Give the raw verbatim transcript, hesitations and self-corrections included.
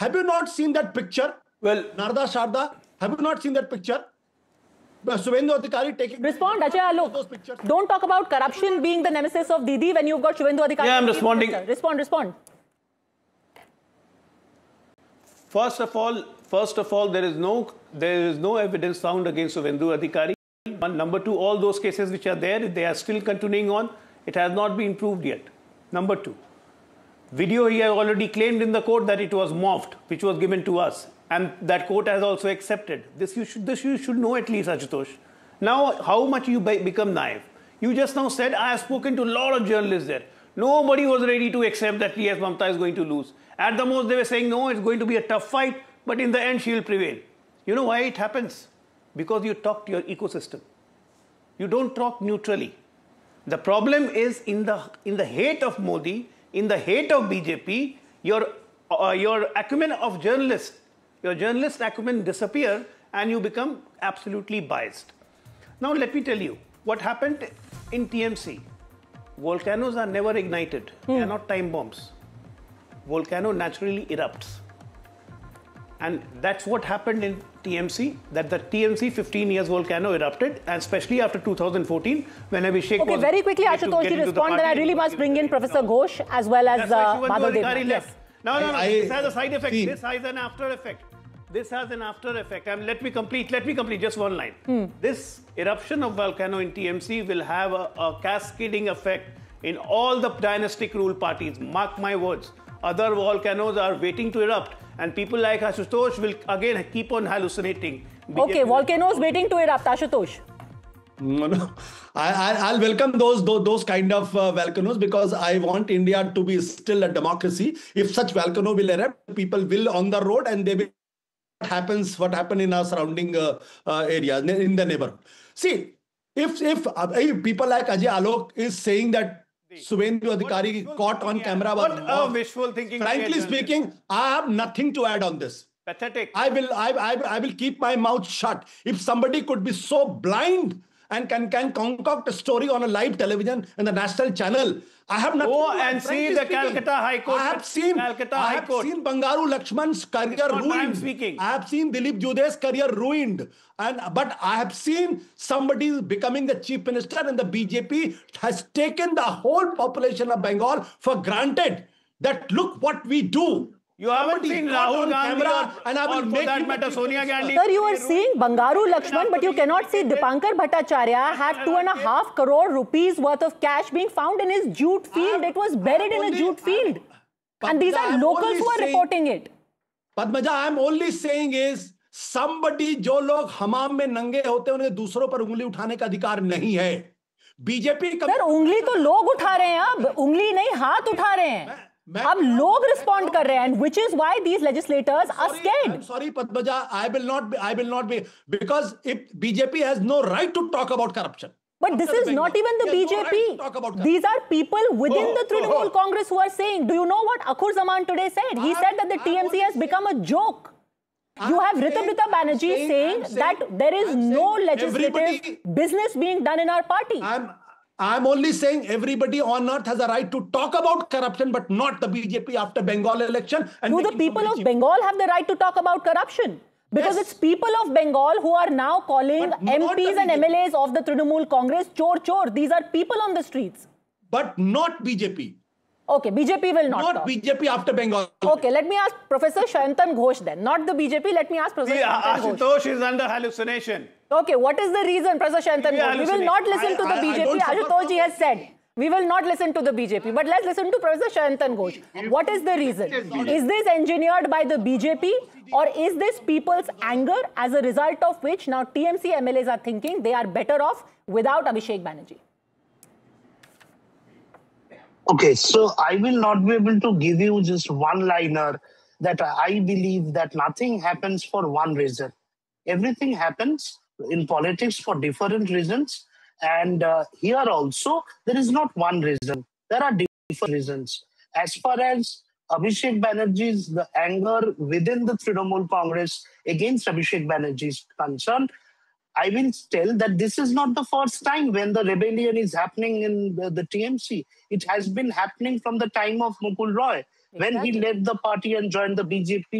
Have you not seen that picture? Well, Narada Sharda, have you not seen that picture? Shubhendu Adhikari taking... Respond, Ajay Alok. Don't talk about corruption being the nemesis of Didi when you've got Shubhendu Adhikari. Yeah, I'm responding. Respond, respond. First of all, first of all, there is no there is no evidence found against Shubhendu Adhikari. One, number two, all those cases which are there, they are still continuing on. It has not been proved yet. Number two, video he has already claimed in the court that it was morphed, which was given to us, and that court has also accepted. This you should this you should know at least, Ashutosh. Now, how much you become naive? You just now said I have spoken to a lot of journalists there. Nobody was ready to accept that yes, Mamta is going to lose. At the most, they were saying, no, it's going to be a tough fight, but in the end, she will prevail. You know why it happens? Because you talk to your ecosystem. You don't talk neutrally. The problem is in the, in the hate of Modi, in the hate of B J P, your, uh, your acumen of journalist, your journalist acumen disappear and you become absolutely biased. Now, let me tell you what happened in T M C. Volcanoes are never ignited. Hmm. They are not time bombs. Volcano naturally erupts. And that's what happened in T M C, that the T M C fifteen years volcano erupted, and especially after two thousand fourteen, when Abhishek okay, was... very quickly, Ashutosh, to respond, then I really must bring in Professor Ghosh as well as uh, Madhav Devnath. Yes. No, no, no, I, this has a side effect. See. This has an after effect. This has an after effect. And let me complete, let me complete just one line. Hmm. This eruption of volcano in T M C will have a, a cascading effect in all the dynastic rule parties. Mark my words. Other volcanoes are waiting to erupt, and people like Ashutosh will again keep on hallucinating. Okay, volcanoes waiting to erupt, Ashutosh. No, no. I, I, I'll welcome those, those, those kind of uh, volcanoes because I want India to be still a democracy. If such volcano will erupt, people will on the road and they will what happens, what happened in our surrounding uh, uh, areas, in the neighborhood. See, if, if, uh, if people like Ajay Alok is saying that Shubhendu Adhikari caught on camera. What a wishful thinking. Frankly speaking, I have nothing to add on this. Pathetic. I will, I, I, I will keep my mouth shut. If somebody could be so blind and can, can concoct a story on a live television in the national channel, I have nothing Go to add. and see the Calcutta High Court. I have seen, Calcutta I High have Court. seen Bangaru Lakshman's career ruined. Speaking. I have seen Dilip Jude's career ruined. And, but I have seen somebody becoming the chief minister, and the B J P has taken the whole population of Bengal for granted that look what we do. You haven't seen Rahul Gandhi or, and I will or make for that matter Sonia Gandhi. Sir, you are seeing Bangaru Lakshman, but you cannot see Dipankar Bhattacharya had two and a half crore rupees worth of cash being found in his jute field. It was buried in a jute field. And these are locals who are reporting it. Padmaja, I am only saying is, somebody जो लोग हमाम में नंगे होते हैं उन्हें दूसरों पर उंगली उठाने का अधिकार नहीं है. बीजेपी सर उंगली तो लोग उठा रहे हैं, अब उंगली नहीं हाथ उठा रहे हैं. अब लोग रिस्पॉन्ड कर रहे हैं, and which is why these legislators are scared. I'm sorry, Padmaja, I will not be. I will not be because if B J P has no right to talk about corruption. But this is not even the B J P. These are people within the Trinamool Congress who are saying. Do you know what Akhur Zaman today said? He said that the T M C has become a joke. You have Ritabhrita Banerjee saying, saying that there is no legislative business being done in our party. I'm, I'm only saying everybody on earth has a right to talk about corruption, but not the B J P after Bengal election. And do the people of Bengal have the right to talk about corruption? Because yes. It's people of Bengal who are now calling M Ps and M L As of the Trinamool Congress chor chor. These are people on the streets. But not B J P. Okay, B J P will not Not talk. B J P after Bengal. Okay, let me ask Professor Sayantan Ghosh then. Not the B J P, let me ask Professor yeah, Sayantan Ghosh. Ashutosh is under hallucination. Okay, what is the reason, Professor Sayantan Ghosh? We will not listen I, to the I, B J P. Ashutosh ji has said. We will not listen to the B J P. But let's listen to Professor Sayantan Ghosh. What is the reason? Is this engineered by the B J P? Or is this people's anger, as a result of which now T M C M L As are thinking they are better off without Abhishek Banerjee? Okay, so I will not be able to give you just one-liner that I believe that nothing happens for one reason. Everything happens in politics for different reasons. And uh, here also, there is not one reason. There are different reasons. As far as Abhishek Banerjee's the anger within the Trinamool Congress against Abhishek Banerjee is concerned, I will tell that this is not the first time when the rebellion is happening in the, the T M C. It has been happening from the time of Mukul Roy, exactly. When he left the party and joined the B J P.